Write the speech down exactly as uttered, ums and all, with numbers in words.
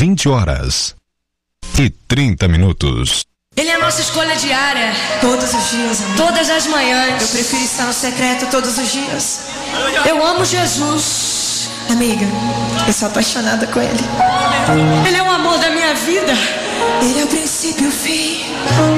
vinte horas e trinta minutos. Ele é a nossa escolha diária. Todos os dias, amiga. Todas as manhãs. Eu prefiro estar no secreto todos os dias. Eu amo Jesus. Amiga, eu sou apaixonada com ele. Ele é o amor da minha vida. Ele é o princípio e o fim.